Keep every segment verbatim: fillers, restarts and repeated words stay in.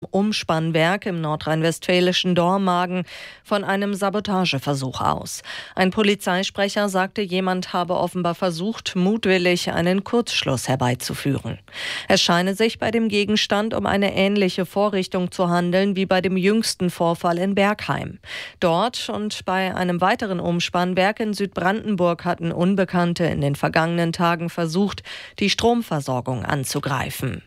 Umspannwerk im nordrhein-westfälischen Dormagen von einem Sabotageversuch aus. Ein Polizeisprecher sagte, jemand habe offenbar versucht, mutwillig einen Kurzschluss herbeizuführen. Es scheine sich bei dem Gegenstand um eine ähnliche Vorrichtung zu handeln wie bei dem jüngsten Vorfall in Bergheim. Dort und bei einem weiteren Umspannwerk in Südbrandenburg hatten Unbekannte in den vergangenen Tagen versucht, die Stromversorgung anzugreifen.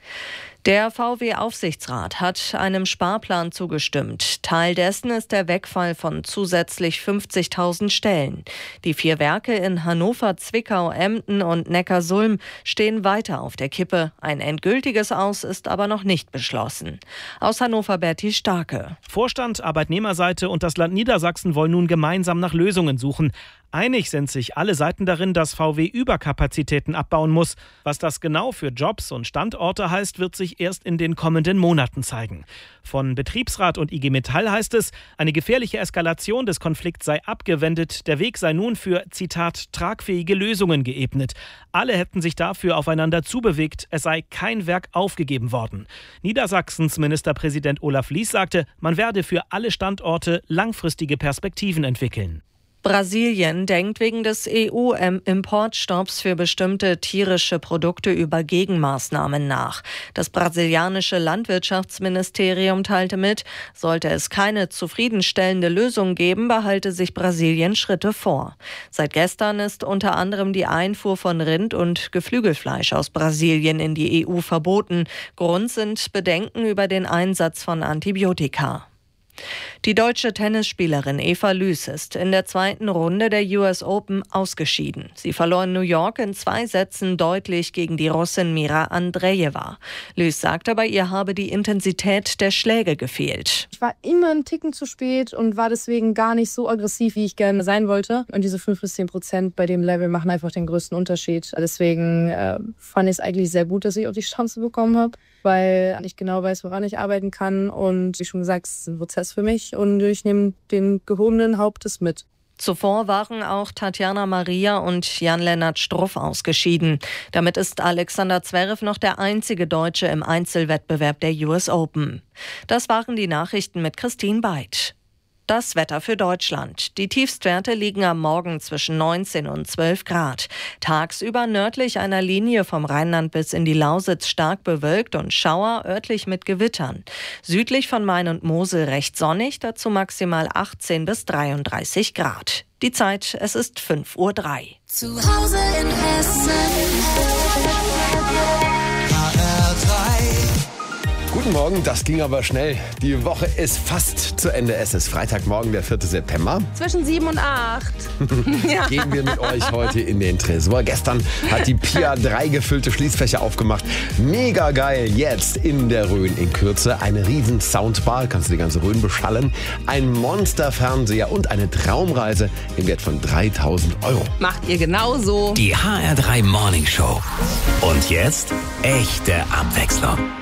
Der V W-Aufsichtsrat hat einem Sparplan zugestimmt. Teil dessen ist der Wegfall von zusätzlich fünfzigtausend Stellen. Die vier Werke in Hannover, Zwickau, Emden und Neckarsulm stehen weiter auf der Kippe. Ein endgültiges Aus ist aber noch nicht beschlossen. Aus Hannover Berti Starke. Vorstand, Arbeitnehmerseite und das Land Niedersachsen wollen nun gemeinsam nach Lösungen suchen. Einig sind sich alle Seiten darin, dass V W Überkapazitäten abbauen muss. Was das genau für Jobs und Standorte heißt, wird sich erst in den kommenden Monaten zeigen. Von Betriebsrat und I G Metall heißt es, eine gefährliche Eskalation des Konflikts sei abgewendet. Der Weg sei nun für, Zitat, tragfähige Lösungen geebnet. Alle hätten sich dafür aufeinander zubewegt. Es sei kein Werk aufgegeben worden. Niedersachsens Ministerpräsident Olaf Lies sagte, man werde für alle Standorte langfristige Perspektiven entwickeln. Brasilien denkt wegen des E U-Importstopps für bestimmte tierische Produkte über Gegenmaßnahmen nach. Das brasilianische Landwirtschaftsministerium teilte mit, sollte es keine zufriedenstellende Lösung geben, behalte sich Brasilien Schritte vor. Seit gestern ist unter anderem die Einfuhr von Rind- und Geflügelfleisch aus Brasilien in die E U verboten. Grund sind Bedenken über den Einsatz von Antibiotika. Die deutsche Tennisspielerin Eva Lüß ist in der zweiten Runde der U S Open ausgeschieden. Sie verlor in New York in zwei Sätzen deutlich gegen die Russin Mira Andrejewa. Lüß sagte, bei ihr habe die Intensität der Schläge gefehlt. Ich war immer einen Ticken zu spät und war deswegen gar nicht so aggressiv, wie ich gerne sein wollte. Und diese fünf bis zehn Prozent bei dem Level machen einfach den größten Unterschied. Deswegen äh, fand ich es eigentlich sehr gut, dass ich auch die Chance bekommen habe, weil ich genau weiß, woran ich arbeiten kann. Und wie schon gesagt, es ist ein Prozess für mich und ich nehme den gehobenen Hauptes mit. Zuvor waren auch Tatjana Maria und Jan-Lennart Struff ausgeschieden. Damit ist Alexander Zverev noch der einzige Deutsche im Einzelwettbewerb der U S Open. Das waren die Nachrichten mit Christine Beid. Das Wetter für Deutschland. Die Tiefstwerte liegen am Morgen zwischen neunzehn und zwölf Grad. Tagsüber nördlich einer Linie vom Rheinland bis in die Lausitz stark bewölkt und Schauer, örtlich mit Gewittern. Südlich von Main und Mosel recht sonnig, dazu maximal achtzehn bis dreiunddreißig Grad. Die Zeit, es ist fünf Uhr drei. Zu Hause in Hessen. H R drei. Guten Morgen, das ging aber schnell. Die Woche ist fast zu Ende. Es ist Freitagmorgen, der vierten September. Zwischen sieben und acht. Ja. Gehen wir mit euch heute in den Tresor. Gestern hat die Pia drei gefüllte Schließfächer aufgemacht. Mega geil. Jetzt in der Rhön in Kürze eine riesen Soundbar. Kannst du die ganze Rhön beschallen. Ein Monsterfernseher und eine Traumreise im Wert von dreitausend Euro. Macht ihr genauso. Die H R drei Morning Show. Und jetzt echte Abwechslung.